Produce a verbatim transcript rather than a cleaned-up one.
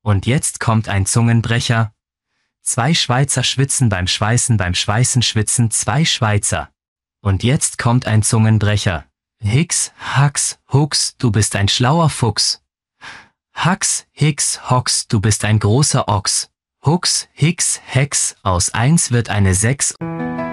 Und jetzt kommt ein Zungenbrecher. Zwei Schweizer schwitzen beim Schweißen, beim Schweißen schwitzen zwei Schweizer. Und jetzt kommt ein Zungenbrecher. Hix, Hax, Hux, du bist ein schlauer Fuchs. Hax, Hix, Hox, du bist ein großer Ochs. Hux, Hix, Hex, aus eins wird eine sechs.